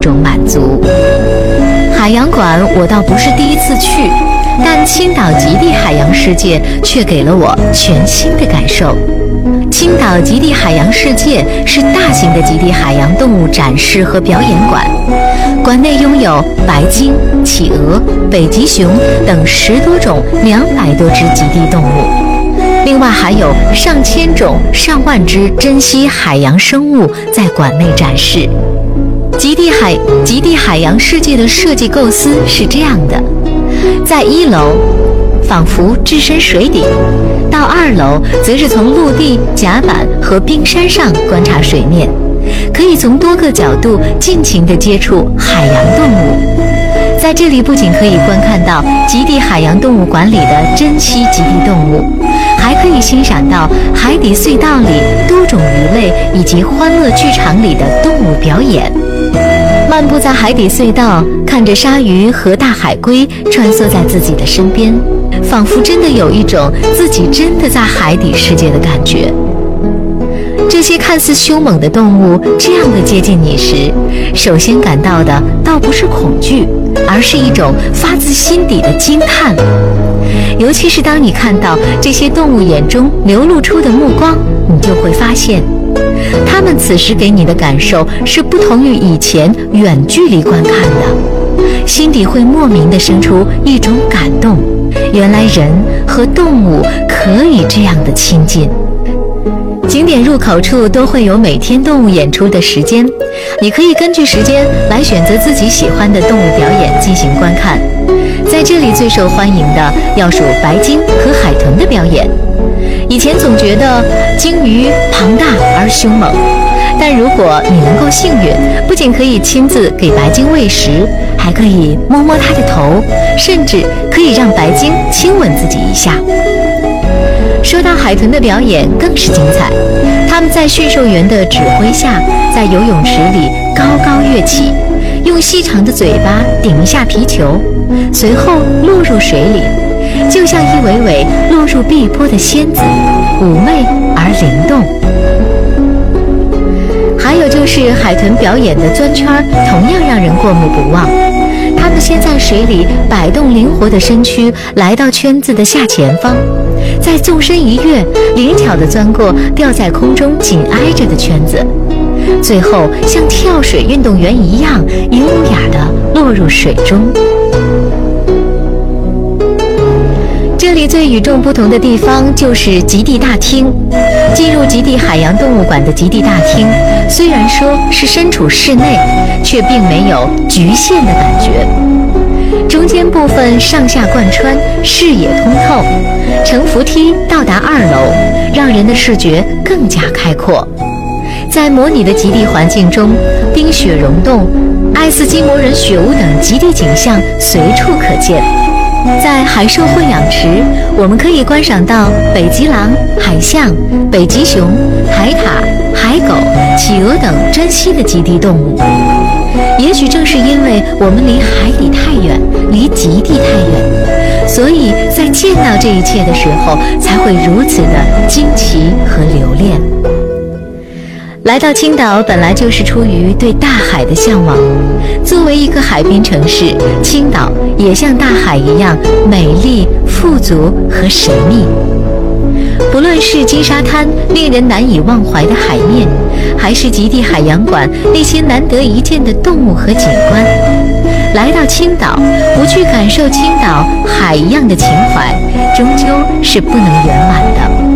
种满足。海洋馆我倒不是第一次去，但青岛极地海洋世界却给了我全新的感受。青岛极地海洋世界是大型的极地海洋动物展示和表演馆，馆内拥有白鲸、企鹅、北极熊等10多种200多只极地动物，另外还有上千种、上万只珍稀海洋生物在馆内展示。极地海洋世界的设计构思是这样的：在1楼仿佛置身水底，到2楼则是从陆地、甲板和冰山上观察水面，可以从多个角度尽情地接触海洋动物。在这里不仅可以观看到极地海洋动物馆里的珍稀极地动物，还可以欣赏到海底隧道里多种鱼类以及欢乐剧场里的动物表演。漫步在海底隧道，看着鲨鱼和大海龟穿梭在自己的身边，仿佛真的有一种自己真的在海底世界的感觉。这些看似凶猛的动物这样的接近你时，首先感到的倒不是恐惧，而是一种发自心底的惊叹。尤其是当你看到这些动物眼中流露出的目光，你就会发现它们此时给你的感受是不同于以前远距离观看的，心底会莫名地生出一种感动，原来人和动物可以这样的亲近。景点入口处都会有每天动物演出的时间，你可以根据时间来选择自己喜欢的动物表演进行观看。在这里最受欢迎的要数白鲸和海豚的表演。以前总觉得鲸鱼庞大而凶猛，但如果你能够幸运，不仅可以亲自给白鲸喂食，还可以摸摸它的头，甚至可以让白鲸亲吻自己一下。说到海豚的表演更是精彩，它们在驯兽员的指挥下，在游泳池里高高跃起，用细长的嘴巴顶一下皮球，随后落入水里，就像一尾尾落入碧波的仙子，妩媚而灵动。还有就是海豚表演的钻圈，同样让人过目不忘。它们先在水里摆动灵活的身躯，来到圈子的下前方，再纵身一跃，灵巧地钻过吊在空中紧挨着的圈子，最后像跳水运动员一样优雅地落入水中。这里最与众不同的地方就是极地大厅。进入极地海洋动物馆的极地大厅，虽然说是身处室内，却并没有局限的感觉。中间部分上下贯穿，视野通透，乘扶梯到达2楼，让人的视觉更加开阔。在模拟的极地环境中，冰雪溶洞、爱斯基摩人雪屋等极地景象随处可见。在海兽混养池，我们可以观赏到北极狼、海象、北极熊、海獭、海狗、企鹅等珍稀的极地动物。也许正是因为我们离海底太远，离极地太远，所以在见到这一切的时候，才会如此的惊奇和留恋。来到青岛本来就是出于对大海的向往，作为一个海滨城市，青岛也像大海一样美丽、富足和神秘。不论是金沙滩令人难以忘怀的海面，还是极地海洋馆那些难得一见的动物和景观，来到青岛不去感受青岛海一样的情怀，终究是不能圆满的。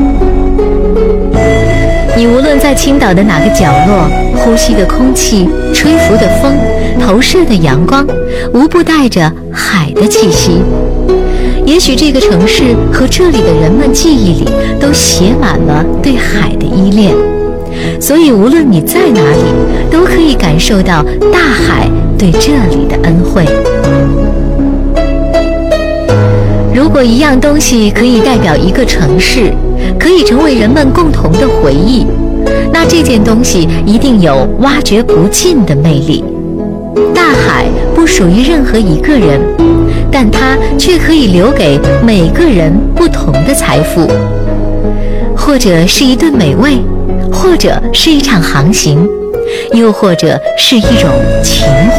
你无论在青岛的哪个角落，呼吸的空气、吹拂的风、投射的阳光，无不带着海的气息。也许这个城市和这里的人们记忆里都写满了对海的依恋，所以无论你在哪里，都可以感受到大海对这里的恩惠。如果一样东西可以代表一个城市，可以成为人们共同的回忆，那这件东西一定有挖掘不尽的魅力。大海不属于任何一个人，但它却可以留给每个人不同的财富，或者是一顿美味，或者是一场航行，又或者是一种情怀。